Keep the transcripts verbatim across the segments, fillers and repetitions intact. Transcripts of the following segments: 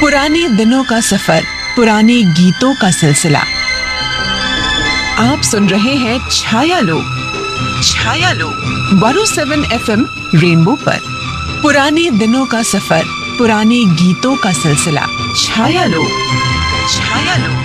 पुराने दिनों का सफर, पुराने गीतों का सिलसिला। आप सुन रहे हैं छाया लोक, छाया लोक one O seven F M rainbow पर। पुराने दिनों का सफर, पुराने गीतों का सिलसिला। छाया लोक, छाया लोक।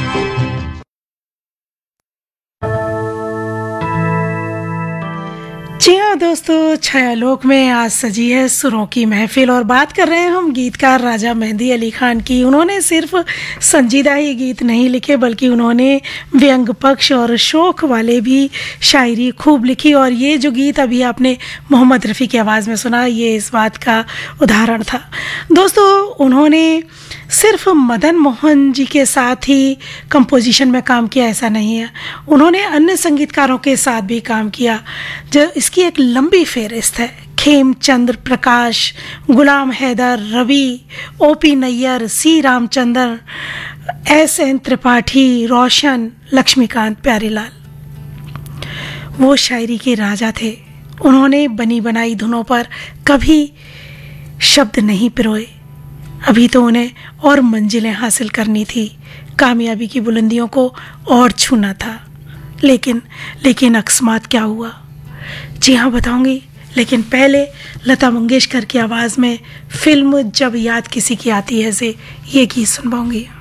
जी हाँ दोस्तों, छायालोक में आज सजी है सुरों की महफिल और बात कर रहे हैं हम गीतकार राजा मेहंदी अली खान की। उन्होंने सिर्फ संजीदा ही गीत नहीं लिखे बल्कि उन्होंने व्यंग पक्ष और शोक वाले भी शायरी खूब लिखी। और ये जो गीत अभी आपने मोहम्मद रफ़ी की आवाज़ में सुना, ये इस बात का उदाहरण था। दोस्तों, उन्होंने सिर्फ मदन मोहन जी के साथ ही कंपोजिशन में काम किया ऐसा नहीं है, उन्होंने अन्य संगीतकारों के साथ भी काम किया। जो इसकी एक लंबी फहरिस्त है। खेमचंद्र प्रकाश, गुलाम हैदर, रवि, ओपी नैयर, सी रामचंद्र, एस एन त्रिपाठी, रोशन, लक्ष्मीकांत प्यारेलाल। वो शायरी के राजा थे। उन्होंने बनी बनाई धुनों पर कभी शब्द नहीं पिरोए। अभी तो उन्हें और मंजिलें हासिल करनी थी, कामयाबी की बुलंदियों को और छूना था। लेकिन लेकिन अकस्मात क्या हुआ, जी हाँ बताऊंगी। लेकिन पहले लता मंगेशकर की आवाज़ में फिल्म जब याद किसी की आती है से ये गीत सुनवाऊंगी।